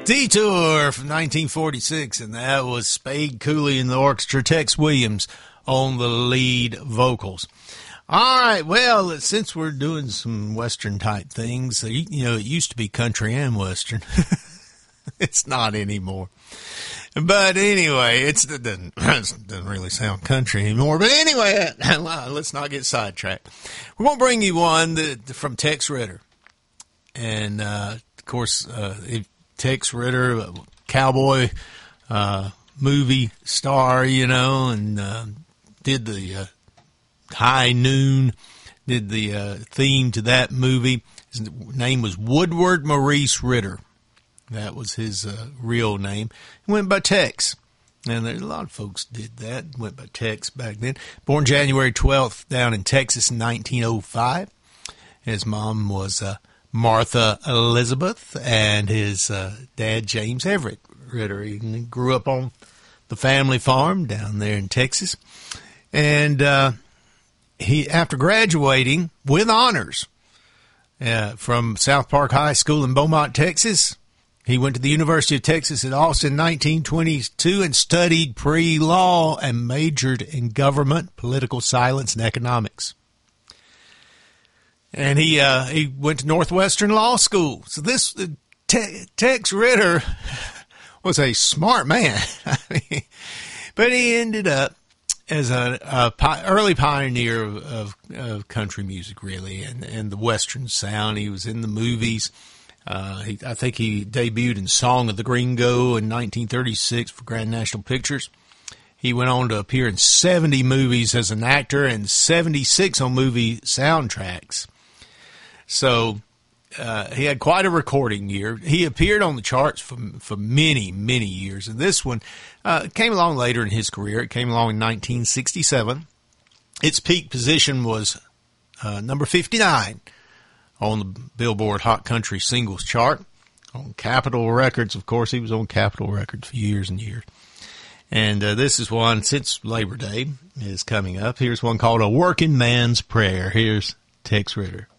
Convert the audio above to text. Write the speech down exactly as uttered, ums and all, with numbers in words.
Detour from nineteen forty-six, and that was Spade Cooley in the orchestra, Tex Williams on the lead vocals. All right, well, since we're doing some Western type things, you, you know, it used to be country and Western. It's not anymore. But anyway, it's, it doesn't, it doesn't really sound country anymore. But anyway, let's not get sidetracked. We're going to bring you one that, from Tex Ritter. And, uh, of course, uh, it, Tex Ritter, a cowboy uh, movie star, you know, and uh, did the uh, High Noon, did the uh, theme to that movie. His name was Woodward Maurice Ritter. That was his uh, real name. He went by Tex. And there's a lot of folks did that, went by Tex back then. Born January twelfth down in Texas in nineteen oh five. His mom was uh, Martha Elizabeth, and his uh, dad, James Everett Ritter. He grew up on the family farm down there in Texas. And uh, he, after graduating with honors uh, from South Park High School in Beaumont, Texas, he went to the University of Texas at Austin in nineteen twenty-two and studied pre-law and majored in government, political science, and economics. And he uh, he went to Northwestern Law School. So this uh, Te- Tex Ritter was a smart man. I mean, but he ended up as an a pi- early pioneer of, of, of country music, really, and, and the Western sound. He was in the movies. Uh, he, I think he debuted in Song of the Gringo in nineteen thirty-six for Grand National Pictures. He went on to appear in seventy movies as an actor and seventy-six on movie soundtracks. So uh, he had quite a recording year. He appeared on the charts for for many, many years. And this one uh, came along later in his career. It came along in nineteen sixty-seven. Its peak position was uh, number fifty-nine on the Billboard Hot Country Singles chart. On Capitol Records, of course. He was on Capitol Records for years and years. And uh, this is one, since Labor Day is coming up, here's one called A Working Man's Prayer. Here's Tex Ritter.